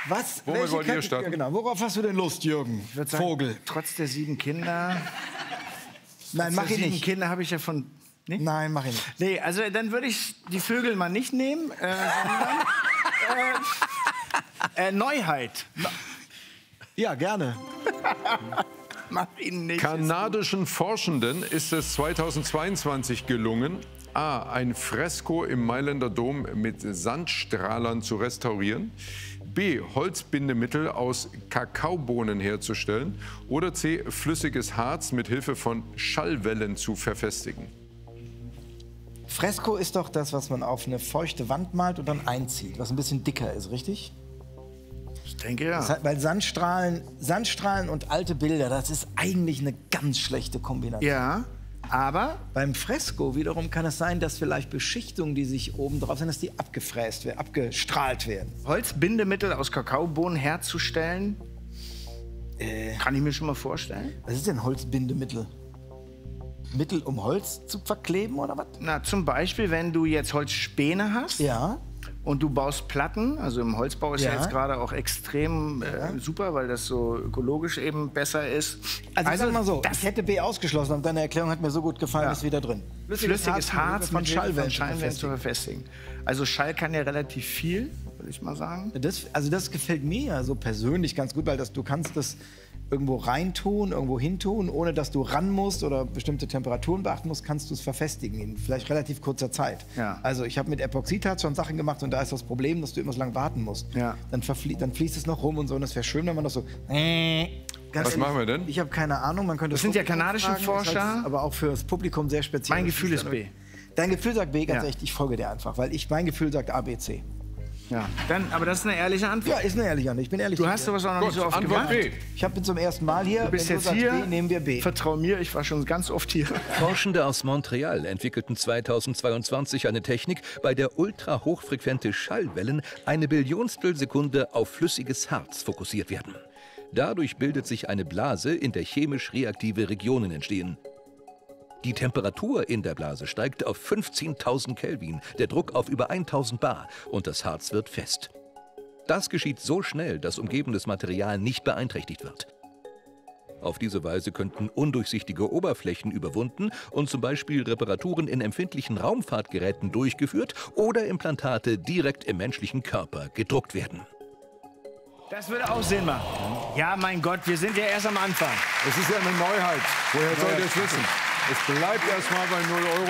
Was? Womit wollt ihr starten? Ja, genau. Worauf hast du denn Lust, Jürgen? Ich würde sagen, Vogel. Trotz der 7 Kinder. Nein, mach ich 7 nicht. Kinder habe ich ja von. Nee? Nein, mach ich nicht. Nee, also dann würde ich die Vögel mal nicht nehmen, sondern Neuheit. Ja, gerne. Mach ihn nicht. Kanadischen Forschenden ist es 2022 gelungen, A. ein Fresko im Mailänder Dom mit Sandstrahlern zu restaurieren, B. Holzbindemittel aus Kakaobohnen herzustellen oder C. flüssiges Harz mit Hilfe von Schallwellen zu verfestigen. Fresko ist doch das, was man auf eine feuchte Wand malt und dann einzieht, was ein bisschen dicker ist, richtig? Ich denke ja. Das heißt, weil Sandstrahlen und alte Bilder, das ist eigentlich eine ganz schlechte Kombination. Ja, aber Beim Fresko wiederum kann es sein, dass vielleicht Beschichtungen, die sich oben drauf sind, dass die abgefräst werden, abgestrahlt werden. Holzbindemittel aus Kakaobohnen herzustellen, kann ich mir schon mal vorstellen. Was ist denn Holzbindemittel? Mittel, um Holz zu verkleben oder was? Na, zum Beispiel, wenn du jetzt Holzspäne hast Ja. und du baust Platten, also im Holzbau ist ja, Ja. jetzt gerade auch extrem super, weil das so ökologisch eben besser ist. Also, sag mal so, das ich hätte B ausgeschlossen, aber deine Erklärung hat mir so gut gefallen, ist wieder drin. flüssiges Harz von mit Hilfe Schallwellen von Schallwellen zu verfestigen. Also Schall kann ja relativ viel, würde ich mal sagen. Das gefällt mir ja so persönlich ganz gut, weil du kannst das irgendwo reintun, irgendwo hintun, ohne dass du ran musst oder bestimmte Temperaturen beachten musst, kannst du es verfestigen in vielleicht relativ kurzer Zeit. Ja. Also ich habe mit Epoxidharz schon Sachen gemacht und da ist das Problem, dass du immer so lange warten musst. Ja. Dann fließt es noch rum und so und es wäre schön, wenn man das so... Was machen wir denn? Ich habe keine Ahnung. Man könnte Das sind ja Publikum kanadische fragen, ist Forscher. halt, aber auch für das Publikum sehr speziell. Mein Gefühl ist B. Dein Gefühl sagt B, ganz Ja. echt, ich folge dir einfach, weil mein Gefühl sagt A, B, C. Ja. Aber das ist eine ehrliche Antwort. Ja, ist eine ehrliche Antwort. Ich bin ehrlich. Du zu hast dir. sowas auch noch Gut, nicht so oft Antwort gemacht. B. Ich habe zum ersten Mal hier. Du bist wenn jetzt sagst hier. B, nehmen wir B. Vertrau mir, ich war schon ganz oft hier. Forschende aus Montreal entwickelten 2022 eine Technik, bei der ultrahochfrequente Schallwellen eine Billionstel Sekunde auf flüssiges Harz fokussiert werden. Dadurch bildet sich eine Blase, in der chemisch reaktive Regionen entstehen. Die Temperatur in der Blase steigt auf 15.000 Kelvin, der Druck auf über 1.000 Bar und das Harz wird fest. Das geschieht so schnell, dass umgebendes Material nicht beeinträchtigt wird. Auf diese Weise könnten undurchsichtige Oberflächen überwunden und zum Beispiel Reparaturen in empfindlichen Raumfahrtgeräten durchgeführt oder Implantate direkt im menschlichen Körper gedruckt werden. Das würde auch Sinn machen. Ja, mein Gott, wir sind ja erst am Anfang. Es ist ja eine Neuheit. Woher sollt ihr es wissen? Es bleibt erstmal bei 0 Euro.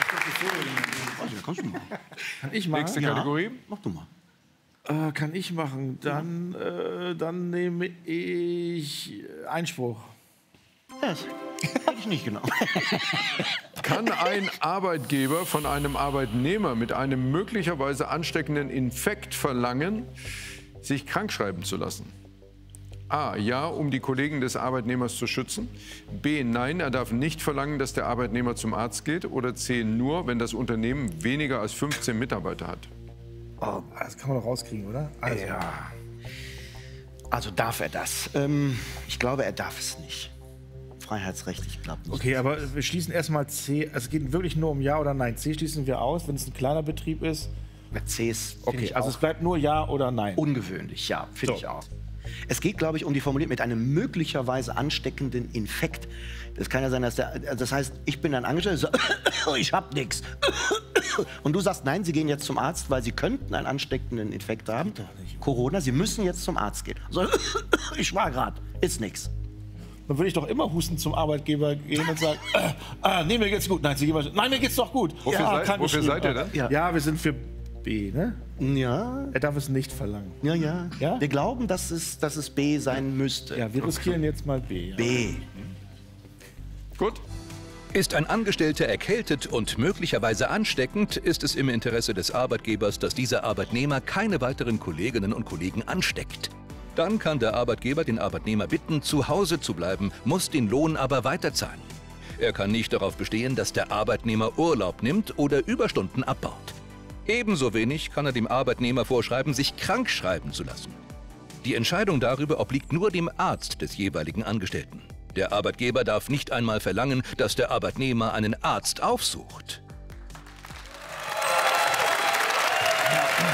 Also, kannst du machen. Kann ich machen? Nächste Kategorie. Mach du mal. Kann ich machen. Dann nehme ich Einspruch. Das hätte ich nicht genommen. Kann ein Arbeitgeber von einem Arbeitnehmer mit einem möglicherweise ansteckenden Infekt verlangen, sich krankschreiben zu lassen? A. Ja, um die Kollegen des Arbeitnehmers zu schützen. B. Nein, er darf nicht verlangen, dass der Arbeitnehmer zum Arzt geht. Oder C. Nur, wenn das Unternehmen weniger als 15 Mitarbeiter hat. Oh, das kann man doch rauskriegen, oder? Also, Ja. Also darf er das? Ich glaube, er darf es nicht. Freiheitsrechtlich klappt nicht. Okay, aber wir schließen erstmal C. Also es geht wirklich nur um Ja oder Nein. C schließen wir aus, wenn es ein kleiner Betrieb ist. Mit C ist Okay, also es bleibt nur Ja oder Nein. ungewöhnlich, ja, finde So. ich auch. Es geht, glaube ich, um die Formulierung mit einem möglicherweise ansteckenden Infekt. Das kann ja sein, dass das heißt, ich bin ein Angestellter, so, ich hab nichts. Und du sagst, nein, Sie gehen jetzt zum Arzt, weil Sie könnten einen ansteckenden Infekt haben. Corona, Sie müssen jetzt zum Arzt gehen. So, ich war gerade, ist nix. Dann würde ich doch immer hustend zum Arbeitgeber gehen und sagen, nee, mir geht's gut. Nein, Sie gehen, nein, mir geht's doch gut. Wofür krankgeschrieben. seid ihr denn? Ja, wir sind für B, ne? Ja, Er darf es nicht verlangen. ja, ja. Ja? Wir glauben, dass es B sein müsste. Ja, wir riskieren jetzt mal B. Ja. B. Gut. Ist ein Angestellter erkältet und möglicherweise ansteckend, ist es im Interesse des Arbeitgebers, dass dieser Arbeitnehmer keine weiteren Kolleginnen und Kollegen ansteckt. Dann kann der Arbeitgeber den Arbeitnehmer bitten, zu Hause zu bleiben, muss den Lohn aber weiterzahlen. Er kann nicht darauf bestehen, dass der Arbeitnehmer Urlaub nimmt oder Überstunden abbaut. Ebenso wenig kann er dem Arbeitnehmer vorschreiben, sich krank schreiben zu lassen. Die Entscheidung darüber obliegt nur dem Arzt des jeweiligen Angestellten. Der Arbeitgeber darf nicht einmal verlangen, dass der Arbeitnehmer einen Arzt aufsucht.